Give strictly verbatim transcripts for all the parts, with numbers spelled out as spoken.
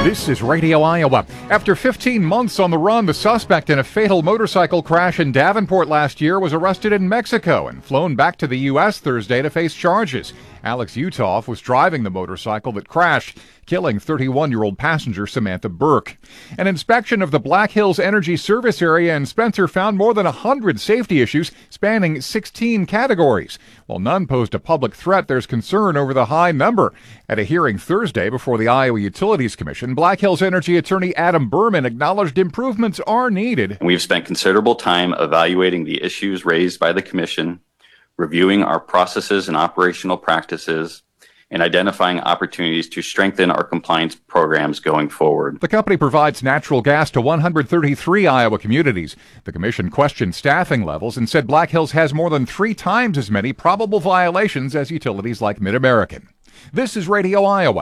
This is Radio Iowa. After fifteen months on the run, the suspect in a fatal motorcycle crash in Davenport last year was arrested in Mexico and flown back to the U S Thursday to face charges. Alex Uthoff was driving the motorcycle that crashed, killing thirty-one-year-old passenger Samantha Burke. An inspection of the Black Hills Energy Service area in Spencer found more than one hundred safety issues spanning sixteen categories. While none posed a public threat, there's concern over the high number. At a hearing Thursday before the Iowa Utilities Commission, Black Hills Energy attorney Adam Berman acknowledged improvements are needed. We've spent considerable time evaluating the issues raised by the Commission, reviewing our processes and operational practices, and identifying opportunities to strengthen our compliance programs going forward. The company provides natural gas to one hundred thirty-three Iowa communities. The commission questioned staffing levels and said Black Hills has more than three times as many probable violations as utilities like Mid-American. This is Radio Iowa.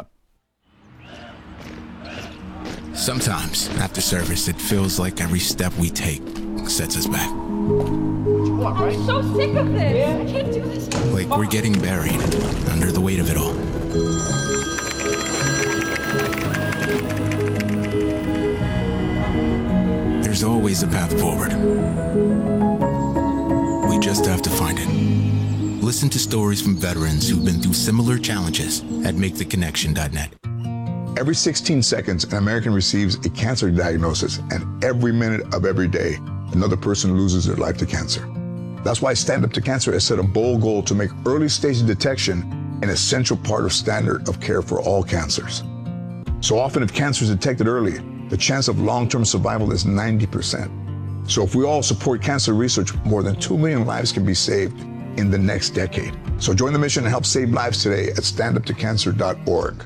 Sometimes, after service, it feels like every step we take sets us back. I'm so sick of this. Yeah. I can't do this. Like we're getting buried under the weight of it all. There's always a path forward. We just have to find it. Listen to stories from veterans who've been through similar challenges at make the connection dot net. Every sixteen seconds, an American receives a cancer diagnosis, and every minute of every day, another person loses their life to cancer. That's why Stand Up to Cancer has set a bold goal to make early stage detection an essential part of standard of care for all cancers. So often, if cancer is detected early, the chance of long-term survival is ninety percent. So if we all support cancer research, more than two million lives can be saved in the next decade. So join the mission and help save lives today at stand up to cancer dot org.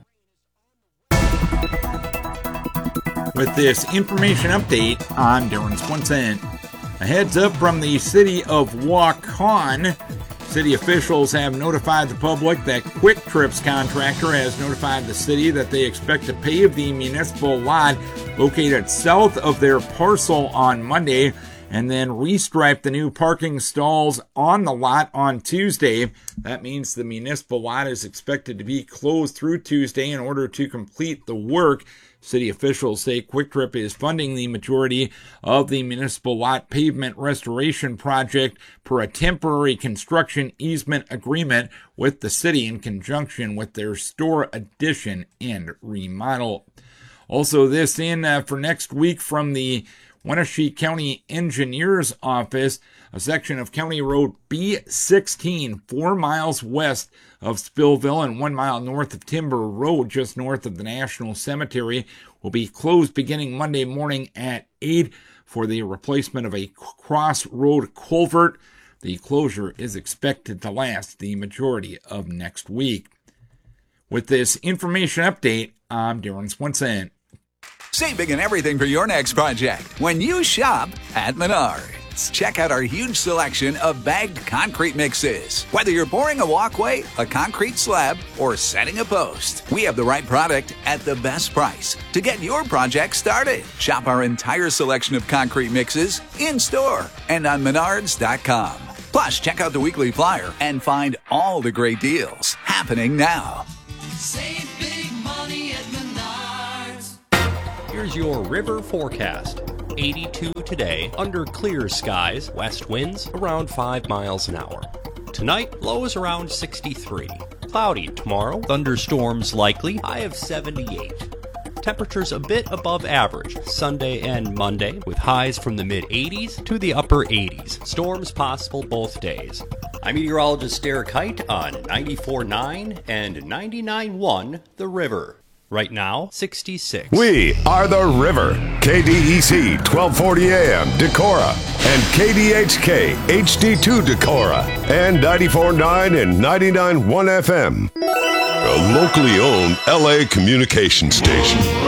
With this information update, I'm Darren Swenson. A heads up from the city of Waukon. City officials have notified the public that Quick Trips contractor has notified the city that they expect to pave the municipal lot located south of their parcel on Monday and then restripe the new parking stalls on the lot on Tuesday. That means the municipal lot is expected to be closed through Tuesday in order to complete the work. City officials say Quick Trip is funding the majority of the municipal lot pavement restoration project per a temporary construction easement agreement with the city in conjunction with their store addition and remodel. Also, this in uh, for next week from the Wenatchee County Engineers Office, a section of County Road B sixteen, four miles west of Spillville and one mile north of Timber Road, just north of the National Cemetery, will be closed beginning Monday morning at eight for the replacement of a crossroad culvert. The closure is expected to last the majority of next week. With this information update, I'm Darren Swenson. Save big on everything for your next project when you shop at Menards. Check out our huge selection of bagged concrete mixes. Whether you're pouring a walkway, a concrete slab, or setting a post, we have the right product at the best price to get your project started. Shop our entire selection of concrete mixes in-store and on menards dot com. Plus, check out the weekly flyer and find all the great deals happening now. Save big money at Menards. Here's your river forecast. eighty-two today, under clear skies, west winds around five miles an hour. Tonight, lows around sixty-three. Cloudy tomorrow, thunderstorms likely, high of seventy-eight. Temperatures a bit above average Sunday and Monday, with highs from the mid-eighties to the upper eighties. Storms possible both days. I'm meteorologist Derek Height on ninety-four point nine and ninety-nine point one The River. Right now, sixty-six. We are The River. K D E C twelve forty A M Decorah and K D H K H D two Decorah and ninety-four point nine and ninety-nine point one F M. A locally owned L A communication station.